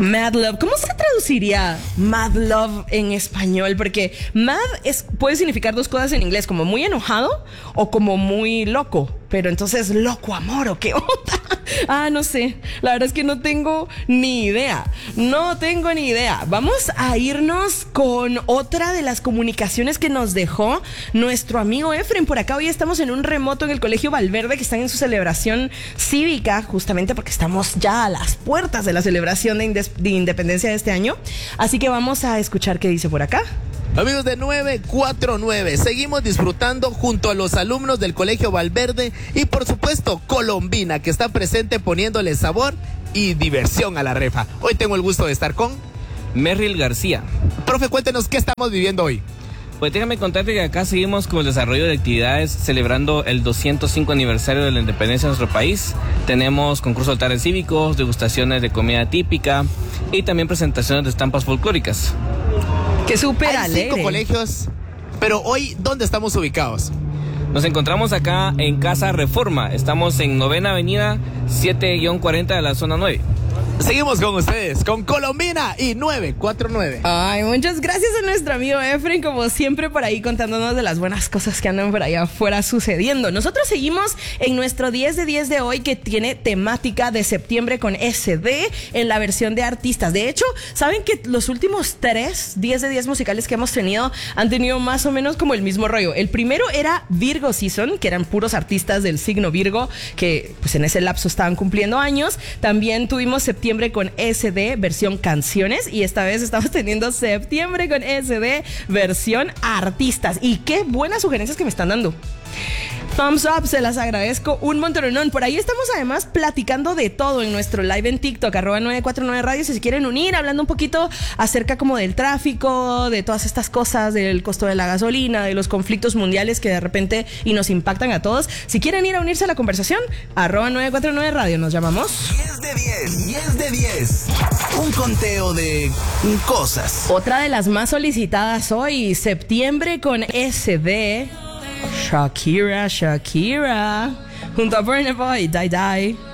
Mad Love. ¿Cómo se traduciría Mad Love en español? Porque mad puede significar dos cosas en inglés, como muy enojado o como muy loco. Pero entonces, loco amor o qué onda. No sé. La verdad es que no tengo ni idea. No tengo ni idea. Vamos a irnos con otra de las comunicaciones que nos dejó nuestro amigo Efren. Por acá hoy estamos en un remoto en el Colegio Valverde, que están en su celebración cívica, justamente porque estamos ya a las puertas de la celebración de independencia de este año. Así que vamos a escuchar qué dice por acá. Amigos de 949, seguimos disfrutando junto a los alumnos del Colegio Valverde y por supuesto Colombina, que está presente poniéndole sabor y diversión a la refa. Hoy tengo el gusto de estar con Merrill García. Profe, cuéntenos qué estamos viviendo hoy. Pues déjame contarte que acá seguimos con el desarrollo de actividades celebrando el 205 aniversario de la independencia de nuestro país. Tenemos concursos de altares cívicos, degustaciones de comida típica y también presentaciones de estampas folclóricas. ¡Qué súper Hay alegre! 5 colegios, pero hoy, ¿dónde estamos ubicados? Nos encontramos acá en Casa Reforma. Estamos en 9ª Avenida 7-40 de la zona 9. Seguimos con ustedes, con Colombina y 949. Ay, muchas gracias a nuestro amigo Efren, como siempre por ahí contándonos de las buenas cosas que andan por allá afuera sucediendo. Nosotros seguimos en nuestro 10 de 10 de hoy, que tiene temática de septiembre con SD en la versión de artistas. De hecho, ¿saben que los últimos 3 10 de 10 musicales que hemos tenido han tenido más o menos como el mismo rollo? El primero era Virgo Season, que eran puros artistas del signo Virgo, que pues en ese lapso estaban cumpliendo años. También tuvimos septiembre con SD versión canciones, y esta vez estamos teniendo septiembre con SD versión artistas. Y qué buenas sugerencias que me están dando. Thumbs up, se las agradezco un montonón. Por ahí estamos además platicando de todo en nuestro live en TikTok, @949 Radio, si se quieren unir, hablando un poquito acerca como del tráfico, de todas estas cosas, del costo de la gasolina, de los conflictos mundiales que de repente y nos impactan a todos. Si quieren ir a unirse a la conversación, @949 Radio, nos llamamos 10 de 10, 10 de 10. Un conteo de cosas. Otra de las más solicitadas hoy, septiembre con SD. Shakira, junto a Burna Boy, Die Die.